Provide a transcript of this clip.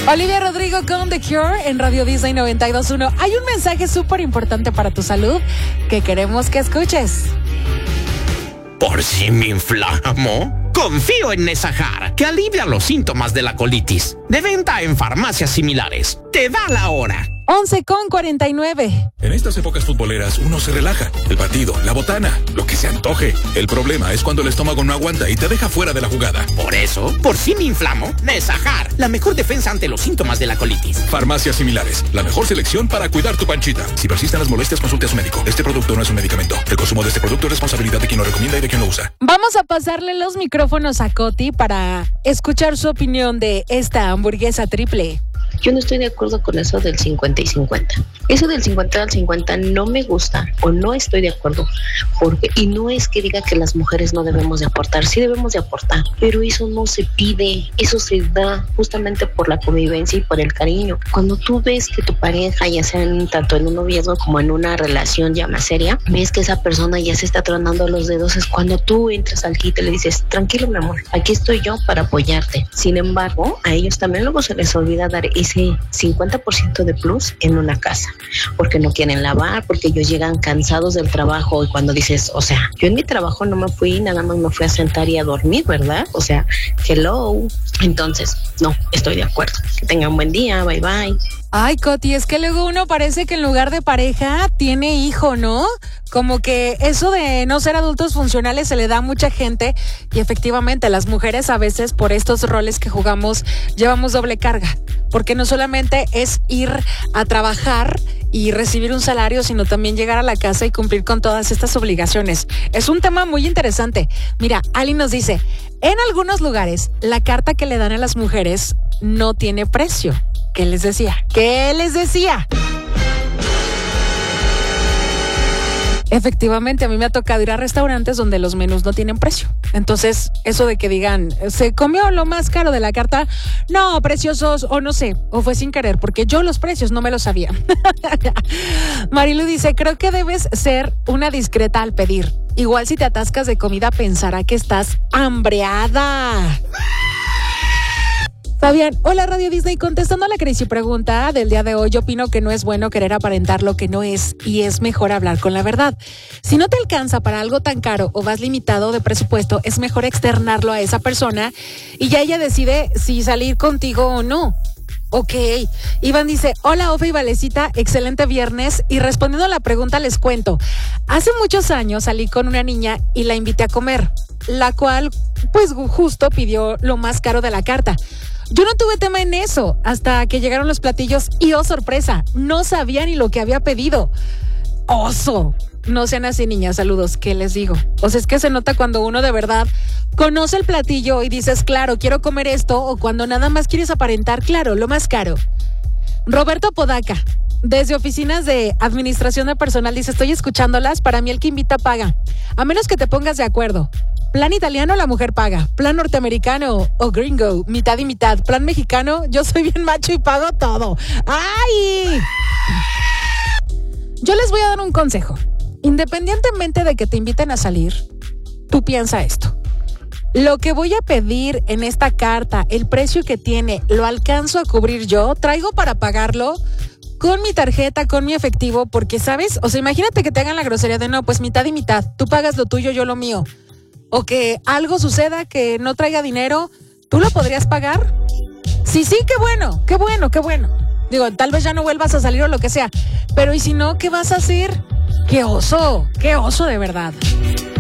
Olivia Rodrigo con The Cure en Radio Disney 92.1. Hay un mensaje súper importante para tu salud que queremos que escuches. ¿Por si me inflamo? Confío en Nesajar, que alivia los síntomas de la colitis. De venta en farmacias similares. Te da la hora. 11:49. En estas épocas futboleras uno se relaja. El partido, la botana, lo que se antoje. El problema es cuando el estómago no aguanta y te deja fuera de la jugada. Por eso, por si me inflamo, Nesajar, la mejor defensa ante los síntomas de la colitis. Farmacias similares, la mejor selección para cuidar tu panchita. Si persisten las molestias, consulte a su médico. Este producto no es un medicamento. El consumo de este producto es responsabilidad de quien lo recomienda y de quien lo usa. Vamos a pasarle los micrófonos a Coti para escuchar su opinión de esta hamburguesa triple. Yo no estoy de acuerdo con eso del 50 y 50. Eso del 50 al 50 no me gusta o no estoy de acuerdo. Y no es que diga que las mujeres no debemos de aportar, sí debemos de aportar, pero eso no se pide, eso se da justamente por la convivencia y por el cariño. Cuando tú ves que tu pareja, ya sea tanto en un noviazgo como en una relación ya más seria, ves que esa persona ya se está tronando los dedos, es cuando tú entras al kit y le dices, tranquilo mi amor, aquí estoy yo para apoyarte. Sin embargo, a ellos también luego se les olvida dar ese 50% de plus en una casa, porque no quieren lavar, porque ellos llegan cansados del trabajo y cuando dices, o sea, yo en mi trabajo no me fui, nada más me fui a sentar y a dormir, ¿verdad? O sea, hello. Entonces, no, estoy de acuerdo. Que tengan buen día, bye bye. Ay, Coti, es que luego uno parece que en lugar de pareja tiene hijo, ¿no? Como que eso de no ser adultos funcionales se le da a mucha gente y efectivamente las mujeres a veces por estos roles que jugamos llevamos doble carga, porque no solamente es ir a trabajar y recibir un salario, sino también llegar a la casa y cumplir con todas estas obligaciones. Es un tema muy interesante. Mira, Ali nos dice, en algunos lugares la carta que le dan a las mujeres no tiene precio. ¿Qué les decía? ¿Qué les decía? Efectivamente, a mí me ha tocado ir a restaurantes donde los menús no tienen precio. Entonces, eso de que digan, ¿se comió lo más caro de la carta? No, preciosos, o no sé, o fue sin querer, porque yo los precios no me los sabía. Marilu dice, creo que debes ser una discreta al pedir. Igual si te atascas de comida pensará que estás hambreada. Fabián, hola Radio Disney, contestando a la crisis pregunta del día de hoy, yo opino que no es bueno querer aparentar lo que no es y es mejor hablar con la verdad. Si no te alcanza para algo tan caro o vas limitado de presupuesto, es mejor externarlo a esa persona y ya ella decide si salir contigo o no. Ok, Iván dice, hola Ofe y Valecita, excelente viernes y respondiendo a la pregunta les cuento, hace muchos años salí con una niña y la invité a comer, la cual pues justo pidió lo más caro de la carta. Yo no tuve tema en eso hasta que llegaron los platillos y oh sorpresa, no sabía ni lo que había pedido. ¡Oso! No sean así, niñas, saludos, ¿qué les digo? O sea, es que se nota cuando uno de verdad conoce el platillo y dices, claro, quiero comer esto, o cuando nada más quieres aparentar, claro, lo más caro. Roberto Podaca, desde oficinas de administración de personal, dice, estoy escuchándolas, para mí el que invita paga, a menos que te pongas de acuerdo. Plan italiano, la mujer paga. Plan norteamericano o gringo, mitad y mitad. Plan mexicano, yo soy bien macho y pago todo. ¡Ay! Yo les voy a dar un consejo. Independientemente de que te inviten a salir, tú piensa esto. Lo que voy a pedir en esta carta, el precio que tiene, ¿lo alcanzo a cubrir yo? ¿Traigo para pagarlo? Con mi tarjeta, con mi efectivo, porque, ¿sabes? O sea, imagínate que te hagan la grosería de no, pues mitad y mitad. Tú pagas lo tuyo, yo lo mío. O que algo suceda que no traiga dinero, ¿tú lo podrías pagar? Sí, qué bueno, qué bueno, qué bueno. Digo, tal vez ya no vuelvas a salir o lo que sea, pero ¿y si no, qué vas a hacer? ¡Qué oso de verdad!